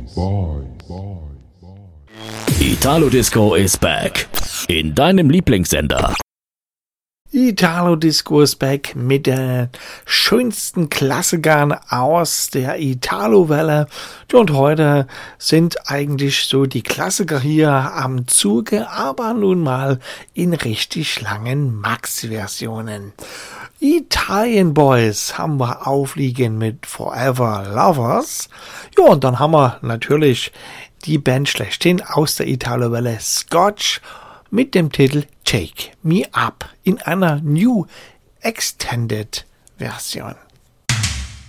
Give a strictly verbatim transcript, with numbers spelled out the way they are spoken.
Italo Disco is back. In deinem Lieblingssender. Italo Disco is back mit den schönsten Klassikern aus der Italo-Welle. Und heute sind eigentlich so die Klassiker hier am Zuge, aber nun mal in richtig langen Maxi-Versionen. Italian Boys haben wir aufliegen mit Forever Lovers. Ja, und dann haben wir natürlich die Band schlechthin aus der Italo-Welle, Scotch, mit dem Titel Take Me Up in einer New Extended Version.